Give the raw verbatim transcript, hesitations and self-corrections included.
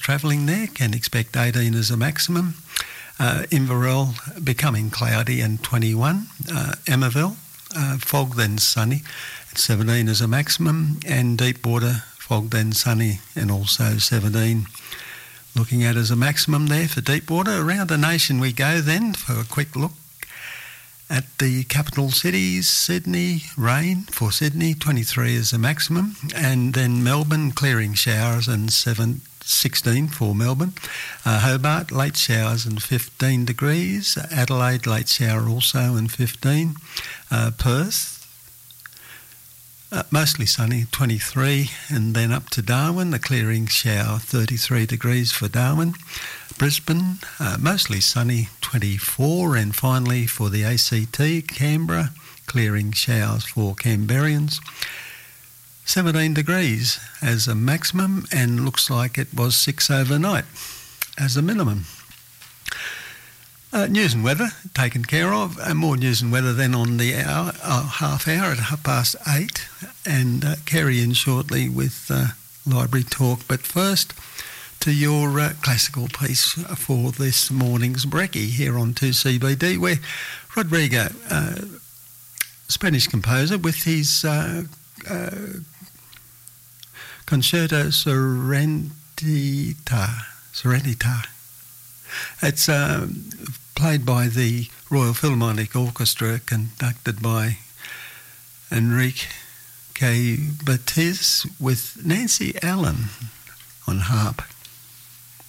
travelling there can expect eighteen as a maximum. Uh, Inverell becoming cloudy and twenty-one. Uh, Emmaville, uh, fog then sunny at seventeen as a maximum. And Deepwater, fog then sunny and also seventeen. Looking at as a maximum there for Deepwater. Around the nation we go then for a quick look at the capital cities. Sydney, rain for Sydney, twenty-three as a maximum. And then Melbourne, clearing showers and seven. sixteen for Melbourne. Uh, Hobart, late showers and fifteen degrees. Adelaide, late shower also and fifteen. Uh, Perth, uh, mostly sunny, twenty-three. And then up to Darwin, a clearing shower, thirty-three degrees for Darwin. Brisbane, uh, mostly sunny, twenty-four. And finally for the A C T, Canberra, clearing showers for Canberrians. seventeen degrees as a maximum, and looks like it was six overnight as a minimum. Uh, news and weather taken care of. Uh, more news and weather then on the hour, uh, half hour at half past eight, and uh, Kerry in shortly with uh, library talk. But first, to your uh, classical piece for this morning's brekkie here on two C B D, where Rodrigo, uh, Spanish composer, with his uh, uh, Concerto Serenita. Serenita. It's uh, played by the Royal Philharmonic Orchestra, conducted by Enrique Batiz, with Nancy Allen on harp.